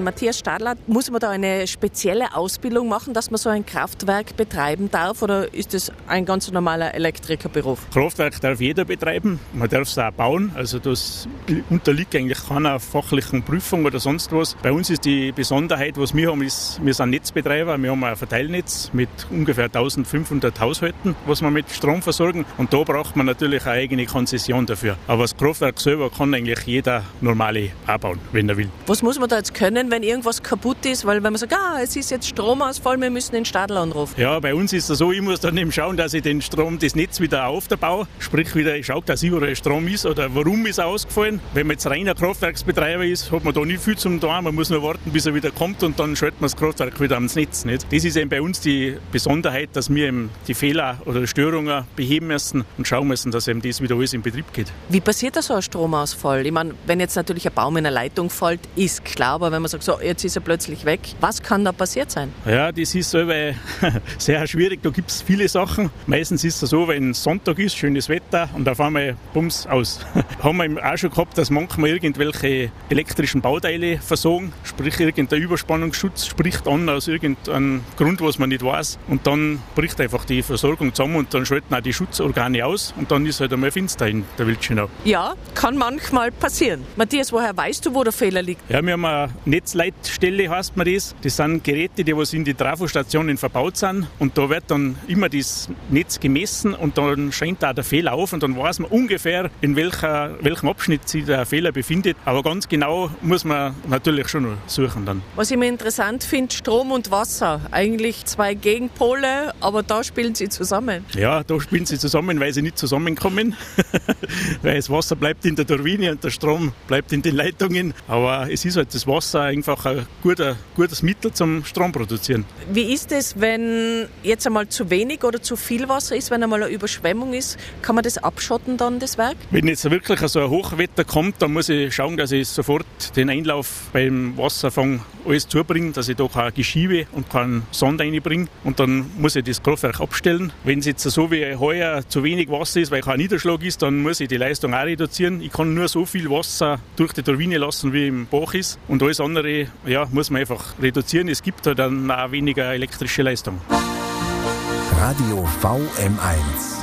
Matthias Stadler, muss man da eine spezielle Ausbildung machen, dass man so ein Kraftwerk betreiben darf, oder ist das ein ganz normaler Elektrikerberuf? Kraftwerk darf jeder betreiben, man darf es auch bauen, also das unterliegt eigentlich keiner fachlichen Prüfung oder sonst was. Bei uns ist die Besonderheit, was wir haben, ist, wir sind Netzbetreiber, wir haben ein Verteilnetz mit ungefähr 1500 Haushalten, was wir mit Strom versorgen, und da braucht man natürlich eine eigene Konzession dafür. Aber das Kraftwerk selber kann eigentlich jeder normale auch bauen, wenn er will. Was muss man da jetzt können, wenn irgendwas kaputt ist? Weil wenn man sagt, es ist jetzt Stromausfall, wir müssen den Stadler anrufen. Ja, bei uns ist es so, ich muss dann eben schauen, dass ich den Strom, das Netz wieder aufbaue. Sprich wieder, ich schaue, dass überall Strom ist oder warum ist er ausgefallen. Wenn man jetzt reiner Kraftwerksbetreiber ist, hat man da nicht viel zum tun. Man muss nur warten, bis er wieder kommt, und dann schaltet man das Kraftwerk wieder ans Netz. Nicht? Das ist eben bei uns die Besonderheit, dass wir eben die Fehler oder Störungen beheben müssen und schauen müssen, dass eben das wieder alles in Betrieb geht. Wie passiert da so ein Stromausfall? Ich meine, wenn jetzt natürlich ein Baum in eine Leitung fällt, ist klar, aber wenn man sagt, so, jetzt ist er plötzlich weg, was kann da passiert sein? Ja, das ist selber sehr schwierig, da gibt es viele Sachen. Meistens ist es so, wenn Sonntag ist, schönes Wetter, und auf einmal bums aus. Haben wir auch schon gehabt, dass manchmal irgendwelche elektrischen Bauteile versagen, sprich irgendein Überspannungsschutz spricht an aus irgendeinem Grund, was man nicht weiß, und dann bricht einfach die Versorgung zusammen und dann schalten auch die Schutzorgane aus und dann ist halt einmal finster in der Wildschönau. Ja, kann manchmal passieren. Matthias, woher weißt du, wo der Fehler liegt? Ja, wir haben eine Netzleitstelle, heißt man das. Das sind Geräte, die was in die Trafostationen verbaut sind, und da wird dann immer das Netz gemessen und dann scheint da der Fehler auf und dann weiß man ungefähr, in welchem Abschnitt sich der Fehler befindet. Aber ganz genau muss man natürlich schon noch suchen dann. Was ich mir interessant finde, Strom und Wasser. Eigentlich zwei Gegenpole, aber da spielen sie zusammen. Ja, da spielen sie zusammen, weil sie nicht zusammenkommen. Weil das Wasser bleibt in der Turbine und der Strom bleibt in den Leitungen. Aber es ist halt das Wasser einfach ein gutes Mittel zum Strom produzieren. Wie ist es, wenn jetzt einmal zu wenig oder zu viel Wasser ist, wenn einmal eine Überschwemmung ist? Kann man das abschotten dann, das Werk? Wenn jetzt wirklich so ein Hochwetter kommt, dann muss ich schauen, dass ich sofort den Einlauf beim Wasserfang alles zubringe, dass ich da kein Geschiebe und keinen Sand reinbringe, und dann muss ich das Kraftwerk abstellen. Wenn es jetzt so wie heuer zu wenig Wasser ist, weil kein Niederschlag ist, dann muss ich die Leistung auch reduzieren. Ich kann nur so viel Wasser durch die Turbine lassen, wie im Bach ist, und alles andere muss man einfach reduzieren. Es gibt dann auch weniger elektrische Leistung. Radio VM1